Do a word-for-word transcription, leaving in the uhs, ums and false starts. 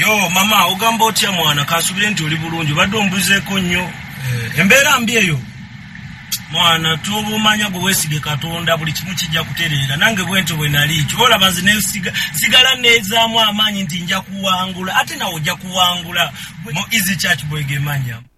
Yo mama ogamba otya mwana kasubire nti oli bulungi badde ombuzeeko nnyo eh, embeera mbi eyo mwana tubumanya gwe weesige Katonda buli kimu kijja kutereera nange bwento bwe nali kyolaba nze neesiga sigala neezaamu amaanyi nti nja kuwangula ate nawe ojja kuwangula mu Easy Church bwegemanya